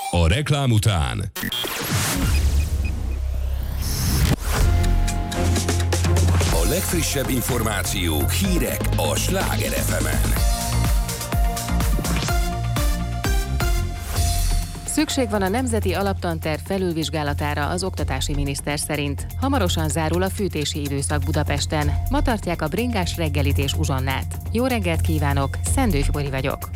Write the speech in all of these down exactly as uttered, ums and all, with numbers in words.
A reklám után a legfrissebb információk, hírek a Sláger ef emen. Szükség van a nemzeti alaptanterv felülvizsgálatára az oktatási miniszter szerint. Hamarosan zárul a fűtési időszak Budapesten. Ma tartják a bringás reggelit és uzsonnát. Jó reggelt kívánok, Szendőfi Bori vagyok.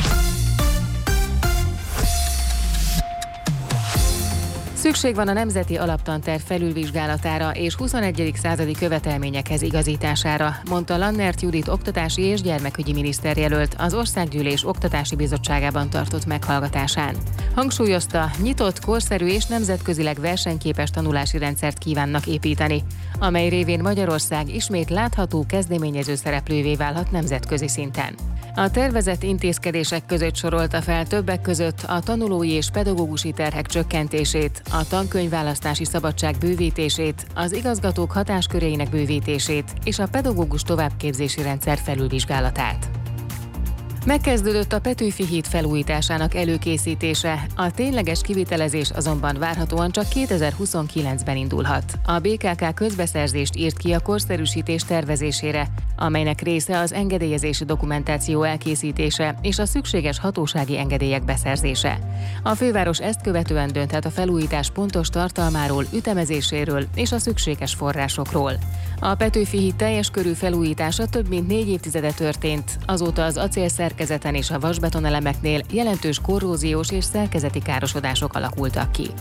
Szükség van a nemzeti alaptanterv felülvizsgálatára és huszonegyedik századi követelményekhez igazítására, mondta Lannert Judit oktatási és gyermekügyi miniszterjelölt az Országgyűlés Oktatási Bizottságában tartott meghallgatásán. Hangsúlyozta, nyitott, korszerű és nemzetközileg versenyképes tanulási rendszert kívánnak építeni, amely révén Magyarország ismét látható kezdeményező szereplővé válhat nemzetközi szinten. A tervezett intézkedések között sorolta fel többek között a tanulói és pedagógusi terhek csökkentését, a tankönyvválasztási szabadság bővítését, az igazgatók hatásköréinek bővítését és a pedagógus továbbképzési rendszer felülvizsgálatát. Megkezdődött a Petőfi híd felújításának előkészítése, a tényleges kivitelezés azonban várhatóan csak kétezer-huszonkilencben indulhat. A bé ká ká közbeszerzést írt ki a korszerűsítés tervezésére, amelynek része az engedélyezési dokumentáció elkészítése és a szükséges hatósági engedélyek beszerzése. A főváros ezt követően dönthet a felújítás pontos tartalmáról, ütemezéséről és a szükséges forrásokról. A Petőfi híd teljes körű felújítása több mint négy évtizede történt, azóta az acélszerkezeten és a vasbetonelemeknél jelentős korróziós és szerkezeti károsodások alakultak ki.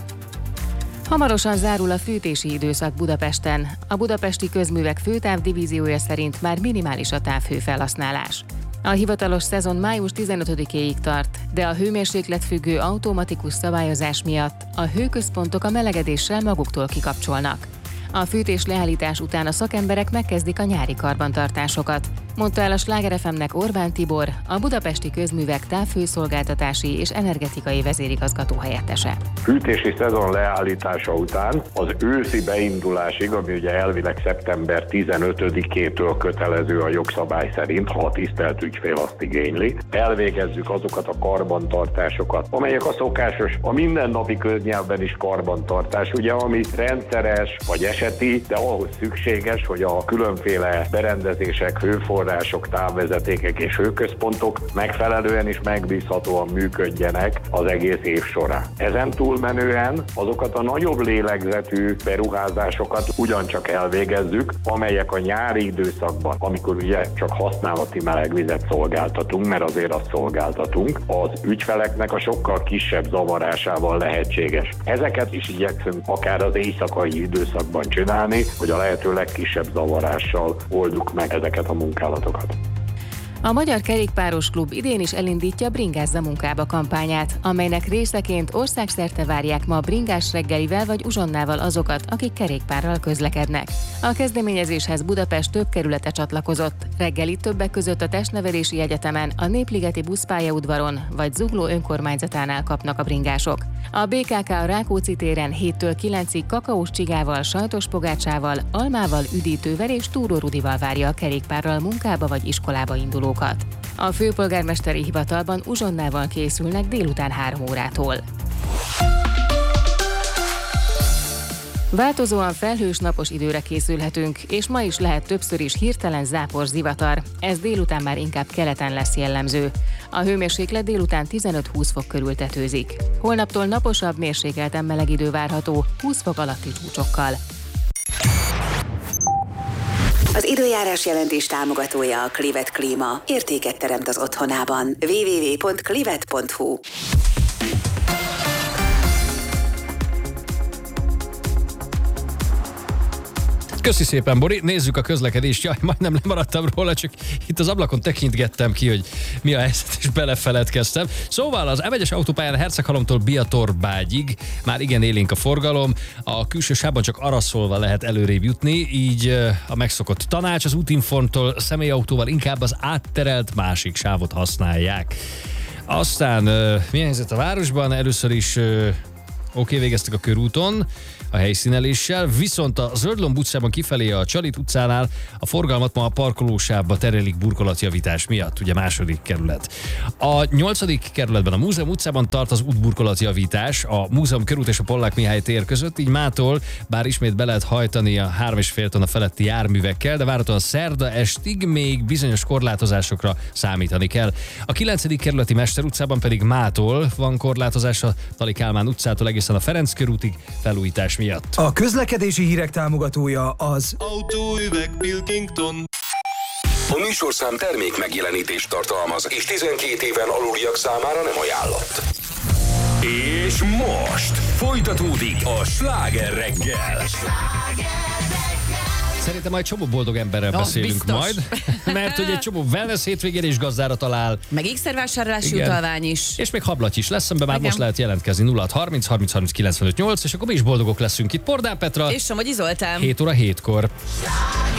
Hamarosan zárul a fűtési időszak Budapesten. A budapesti közművek főtávdivíziója szerint már minimális a távhőfelhasználás. A hivatalos szezon május tizenötödikéig tart, de a hőmérsékletfüggő automatikus szabályozás miatt a hőközpontok a melegedéssel maguktól kikapcsolnak. A fűtés leállítás után a szakemberek megkezdik a nyári karbantartásokat, mondta el a Sláger ef emnek Orbán Tibor, a budapesti közművek távhőszolgáltatási és energetikai vezérigazgató helyettese. Fűtési szezon leállítása után az őszi beindulásig, ami ugye elvileg szeptember tizenötödikétől kötelező a jogszabály szerint, ha a tisztelt ügyfél azt igényli, elvégezzük azokat a karbantartásokat, amelyek a szokásos, a mindennapi köznyelvben is karbantartás, ugye, ami rendszeres vagy eseti, de ahhoz szükséges, hogy a különféle berendezések, hőforrások, távvezetékek és hőközpontok megfelelően és megbízhatóan működjenek az egész év során. Ezen túlmenően azokat a nagyobb lélegzetű beruházásokat ugyancsak elvégezzük, amelyek a nyári időszakban, amikor ugye csak használati melegvizet szolgáltatunk, mert azért azt szolgáltatunk, az ügyfeleknek a sokkal kisebb zavarásával lehetséges. Ezeket is igyekszünk akár az éjszakai időszakban csinálni, hogy a lehető legkisebb zavarással oldjuk meg ezeket a munkálatokat. A Magyar Kerékpáros Klub idén is elindítja Bringázza munkába kampányát, amelynek részeként országszerte várják ma bringás reggelivel vagy uzsonnával azokat, akik kerékpárral közlekednek. A kezdeményezéshez Budapest több kerülete csatlakozott. Reggeli többek között a Testnevelési Egyetemen, a Népliget pályaudvaron vagy Zugló önkormányzatánál kapnak a bringások. A bé ká ká a Rákóczi téren héttől kilencig kakaós csigával, sajtos pogácsával, almával, üdítővel és Túró Rudival várja a kerékpárral munkába vagy iskolába indulókat. A főpolgármesteri hivatalban uzsonnával készülnek délután három órától. Változóan felhős napos időre készülhetünk, és ma is lehet többször is hirtelen zápor zivatar. Ez délután már inkább keleten lesz jellemző. A hőmérséklet délután tizenöt-húsz fok körül tetőzik. Holnaptól naposabb, mérsékelten meleg idő várható, húsz fok alatti csúcsokkal. Az időjárás jelentés támogatója a Clivet Klíma. Értéket teremt az otthonában. double-u double-u double-u pont clivet pont hu. Köszi szépen, Bori. Nézzük a közlekedést. Jaj, majdnem lemaradtam róla, csak itt az ablakon tekintgettem ki, hogy mi a helyzet, és belefeledkeztem. Szóval az em egyes autópályán Herceghalomtól Biatorbágyig már igen élénk a forgalom. A külső sávban csak araszolva lehet előrébb jutni, így a megszokott tanács az útinformtól személyautóval inkább az átterelt másik sávot használják. Aztán milyen helyzet a városban? Először is okay, végeztek a körúton a helyszíneléssel, viszont a Zöldlomb utcában kifelé a Csalit utcánál a forgalmat ma a parkolósávba terelik burkolatjavítás miatt, ugye második kerület. A nyolcadik kerületben a Múzeum utcában tart az útburkolatjavítás a Múzeum körút és a Pollák Mihály tér között, így mától bár ismét be lehet hajtani a három és fél tonna feletti járművekkel, de várhatóan szerda estig még bizonyos korlátozásokra számítani kell. A kilencedik kerületi Mester utcában pedig mától van korlátozás a Tali Kálmán utcától egészen a Ferenc körútig felújítás miatt. A közlekedési hírek támogatója az Autóüveg Pilkington. A műsorszám termék megjelenítést tartalmaz, és tizenkét éven aluliak számára nem ajánlott. És most folytatódik a Sláger reggel. Szerintem majd csomó boldog emberrel No, beszélünk biztos. majd, mert hogy egy csomó wellness hétvégén is gazdára talál. Meg ékszervásárlási Igen. utalvány is. És még hablaty is lesz, amiben már Igen. most lehet jelentkezni nulla hat harminc harminc harminc kilencvenöt nyolc, és akkor mi is boldogok leszünk itt. Pordán Petra, És Somogyi Zoltán. hét óra hétkor.